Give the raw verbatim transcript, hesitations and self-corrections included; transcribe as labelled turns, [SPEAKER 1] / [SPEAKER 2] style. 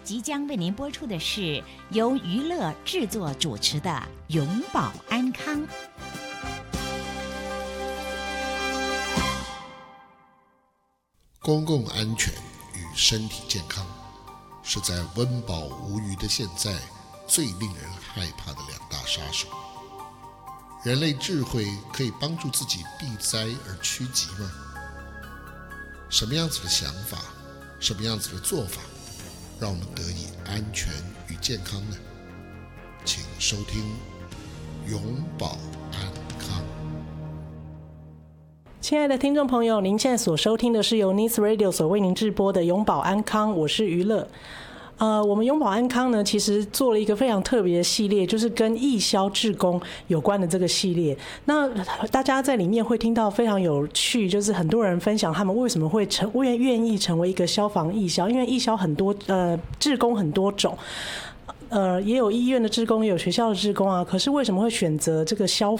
[SPEAKER 1] 即将为您播出的是由娱乐制作主持的《永保安康》。
[SPEAKER 2] 公共安全与身体健康是在温饱无余的现在最令人害怕的两大杀手。人类智慧可以帮助自己避灾而趋吉吗？什么样子的想法，什么样子的做法，让我们得以安全与健康呢？请收听永保安康。
[SPEAKER 3] 亲爱的听众朋友，您现在所收听的是由 Nice Radio 所为您直播的永保安康，我是娱乐。呃，我们永保安康呢，其实做了一个非常特别的系列，就是跟义消志工有关的这个系列。那大家在里面会听到非常有趣，就是很多人分享他们为什么会成愿愿意成为一个消防义消，因为义消很多呃志工很多种。呃，也有医院的志工，也有学校的志工啊。可是为什么会选择这个消